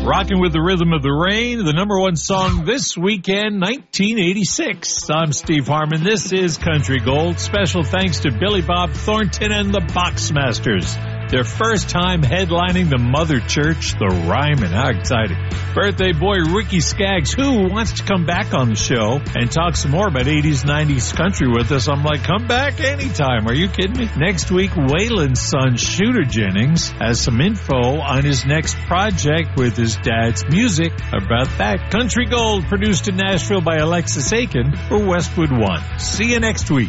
Rocking with the rhythm of the rain, the number one song this weekend, 1986. I'm Steve Harmon. This is Country Gold. Special thanks to Billy Bob Thornton and the Boxmasters. Their first time headlining the Mother Church, the Ryman. How exciting. Birthday boy Ricky Skaggs, who wants to come back on the show and talk some more about 80s, 90s country with us. I'm like, come back anytime. Are you kidding me? Next week, Waylon's son, Shooter Jennings, has some info on his next project with his dad's music. About that, Country Gold, produced in Nashville by Alexis Aiken for Westwood One. See you next week.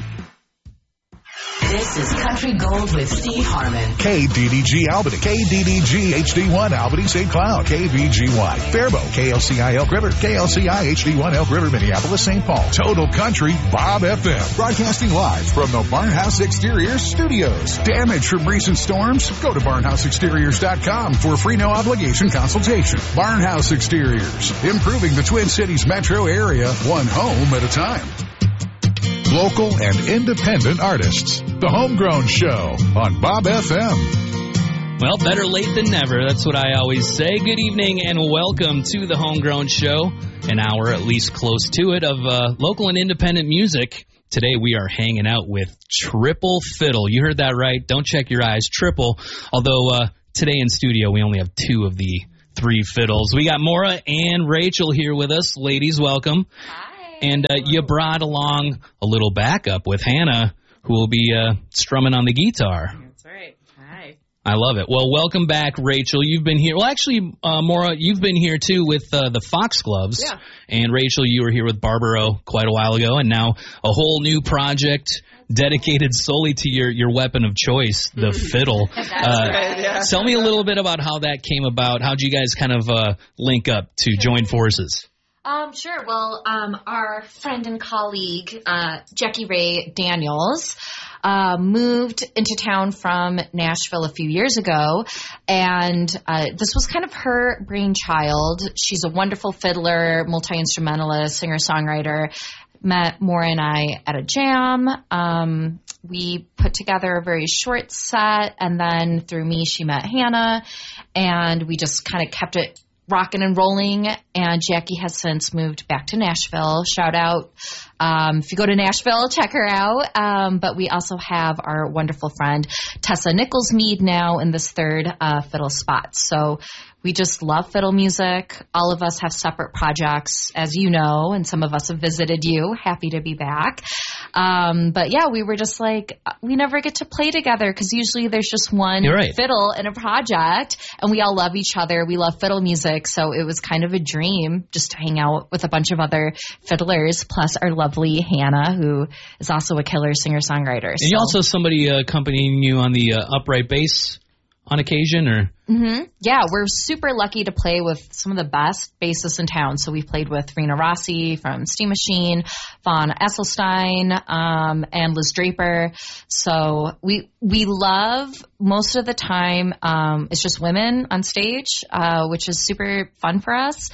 This is Country Gold with Steve Harmon. KDDG Albany, KDDG HD1 Albany St. Cloud, KVGY Faribault, KLCI Elk River, KLCI HD1 Elk River Minneapolis St. Paul. Total Country Bob FM. Broadcasting live from the Barnhouse Exteriors Studios. Damage from recent storms? Go to barnhouseexteriors.com for a free no obligation consultation. Barnhouse Exteriors, improving the Twin Cities metro area one home at a time. Local and independent artists. The Homegrown Show on Bob FM. Well, better late than never. That's what I always say. Good evening and welcome to The Homegrown Show. An hour, at least close to it, of local and independent music. Today we are hanging out with Triple Fiddle. You heard that right. Don't check your eyes. Triple. Although today in studio we only have two of the three fiddles. We got Maura and Rachel here with us. Ladies, welcome. Hi. And you brought along a little backup with Hannah, who will be strumming on the guitar. That's right. Hi. I love it. Well, welcome back, Rachel. You've been here. Well, actually, Maura, you've been here, too, with the Foxgloves. Yeah. And, Rachel, you were here with Barbaro quite a while ago, and now a whole new project dedicated solely to your weapon of choice, the fiddle. That's right, yeah. Tell me a little bit about how that came about. How'd you guys kind of link up to join forces? Sure. Well, our friend and colleague, Jackie Ray Daniels, moved into town from Nashville a few years ago, and this was kind of her brainchild. She's a wonderful fiddler, multi-instrumentalist, singer-songwriter. Met Maura and I at a jam. We put together a very short set, and then through me, she met Hannah, and we just kind of kept it rocking and rolling, and Jackie has since moved back to Nashville. Shout out. If you go to Nashville, check her out. But we also have our wonderful friend Tessa Nichols-Mead now in this third fiddle spot. So we just love fiddle music. All of us have separate projects, as you know, and some of us have visited you. Happy to be back. But yeah, we were just like, we never get to play together because usually there's just one fiddle in a project, and we all love each other. We love fiddle music, so it was kind of a dream just to hang out with a bunch of other fiddlers, plus our lovely Hannah, who is also a killer singer-songwriter. And you also somebody accompanying you on the upright bass on occasion, or? Mm-hmm. Yeah, we're super lucky to play with some of the best bassists in town. So we've played with Rena Rossi from Steam Machine, Vaughn Esselstein, and Liz Draper. So we love, most of the time, it's just women on stage, which is super fun for us.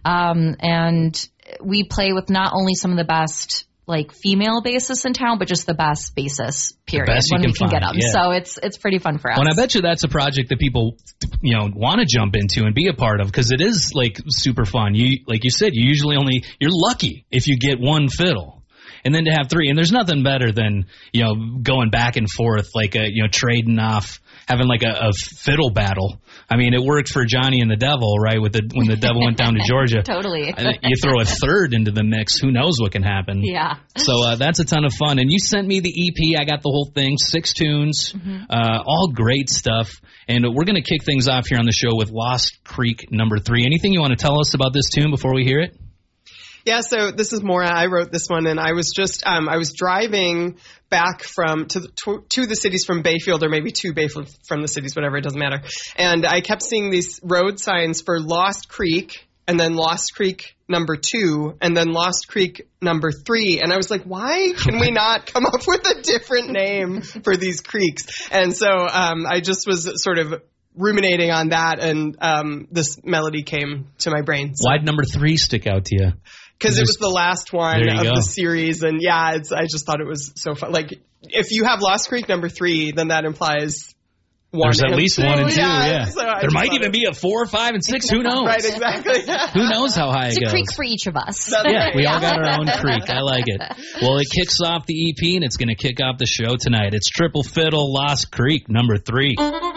And we play with not only some of the best like female bassists in town, but just the best bassists, period, when we can get them. Yeah. So it's pretty fun for us. Well, and I bet you that's a project that people, want to jump into and be a part of, because it is like super fun. Like you said, you're lucky if you get one fiddle. And then to have three, and there's nothing better than, going back and forth, like, trading off, having like a fiddle battle. I mean, it worked for Johnny and the Devil, right? When the Devil went down to Georgia. Totally. You throw a third into the mix, who knows what can happen. Yeah. So that's a ton of fun. And you sent me the EP. I got the whole thing, 6 tunes, all great stuff. And we're going to kick things off here on the show with Lost Creek number 3. Anything you want to tell us about this tune before we hear it? Yeah, so this is Maura. I wrote this one, and I was just I was driving back to the cities from Bayfield, or maybe to Bayfield from the cities, whatever, it doesn't matter. And I kept seeing these road signs for Lost Creek, and then Lost Creek number 2, and then Lost Creek number 3. And I was like, why can we not come up with a different name for these creeks? And so I just was sort of ruminating on that, and this melody came to my brain. So. Why'd number 3 stick out to you? Because it was the last one of the series, and I just thought it was so fun. Like, if you have Lost Creek number 3, then that implies 1 There's at and least 2. 1 and 2, yeah. So I There just might thought even it- be a 4, 5, and 6. Who knows? Right, exactly. Who knows how high It's it a goes? creek for each of us. Yeah, we all got our own creek. I like it. Well, it kicks off the EP, and it's going to kick off the show tonight. It's Triple Fiddle, Lost Creek, number 3.